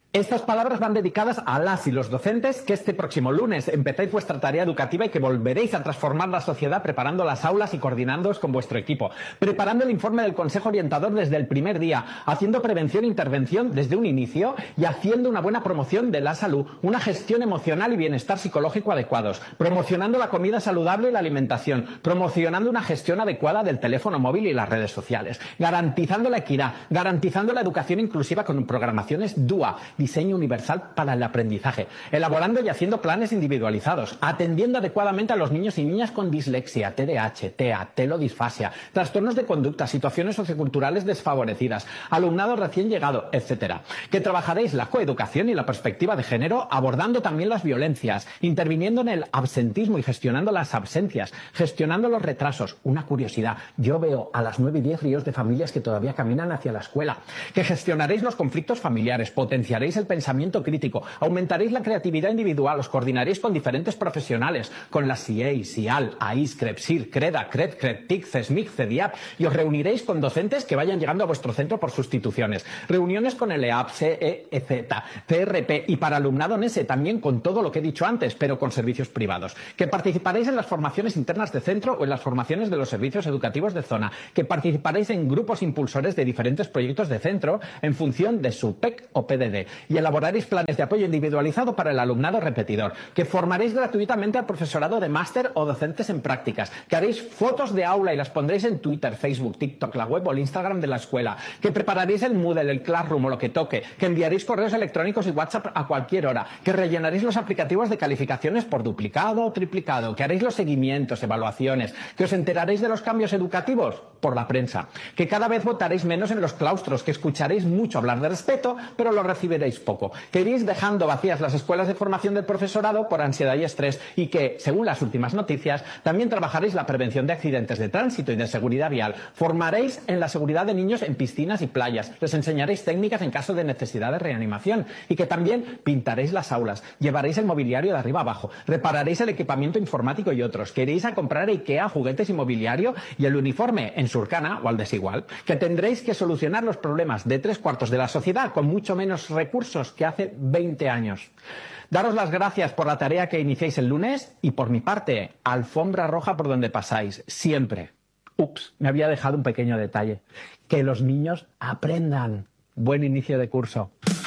Estas palabras van dedicadas a las y los docentes que este próximo lunes empezáis vuestra tarea educativa y que volveréis a transformar la sociedad preparando las aulas y coordinándoos con vuestro equipo, preparando el informe del Consejo Orientador desde el primer día, haciendo prevención e intervención desde un inicio y haciendo una buena promoción de la salud, una gestión emocional y bienestar psicológico adecuados, promocionando la comida saludable y la alimentación, promocionando una gestión adecuada del teléfono móvil y las redes sociales, garantizando la equidad, garantizando la educación inclusiva con programaciones DUA, diseño universal para el aprendizaje, elaborando y haciendo planes individualizados, atendiendo adecuadamente a los niños y niñas con dislexia, TDAH, TEA, telodisfasia, trastornos de conducta, situaciones socioculturales desfavorecidas, alumnado recién llegado, etcétera. Que trabajaréis la coeducación y la perspectiva de género, abordando también las violencias, interviniendo en el absentismo y gestionando las ausencias, gestionando los retrasos. Una curiosidad, yo veo a las 9:10 ríos de familias que todavía caminan hacia la escuela. Que gestionaréis los conflictos familiares, potenciaréis el pensamiento crítico, aumentaréis la creatividad individual, os coordinaréis con diferentes profesionales, con la CIEI, CIAL, AIS, CREPSIR, CREDA, CRED, CREDTIC, CESMIC, CEDIAP, y os reuniréis con docentes que vayan llegando a vuestro centro por sustituciones. Reuniones con el EAP, CEEZ, CRP y para alumnado NESE, también con todo lo que he dicho antes, pero con servicios privados. Que participaréis en las formaciones internas de centro o en las formaciones de los servicios educativos de zona. Que participaréis en grupos impulsores de diferentes proyectos de centro en función de su PEC o PDD. Y elaboraréis planes de apoyo individualizado para el alumnado repetidor, que formaréis gratuitamente al profesorado de máster o docentes en prácticas, que haréis fotos de aula y las pondréis en Twitter, Facebook, TikTok, la web o el Instagram de la escuela, que prepararéis el Moodle, el Classroom o lo que toque, que enviaréis correos electrónicos y WhatsApp a cualquier hora, que rellenaréis los aplicativos de calificaciones por duplicado o triplicado, que haréis los seguimientos, evaluaciones, que os enteraréis de los cambios educativos por la prensa, que cada vez votaréis menos en los claustros, que escucharéis mucho hablar de respeto, pero lo recibiréis poco, que iréis dejando vacías las escuelas de formación del profesorado por ansiedad y estrés y que, según las últimas noticias, también trabajaréis la prevención de accidentes de tránsito y de seguridad vial, formaréis en la seguridad de niños en piscinas y playas, les enseñaréis técnicas en caso de necesidad de reanimación y que también pintaréis las aulas, llevaréis el mobiliario de arriba abajo, repararéis el equipamiento informático y otros, que iréis a comprar a IKEA juguetes y mobiliario y el uniforme en Surcana o al desigual, que tendréis que solucionar los problemas de 3/4 de la sociedad con mucho menos recursos que hace 20 años. Daros las gracias por la tarea que iniciáis el lunes y por mi parte, alfombra roja por donde pasáis, siempre. Ups, me había dejado un pequeño detalle. Que los niños aprendan. Buen inicio de curso.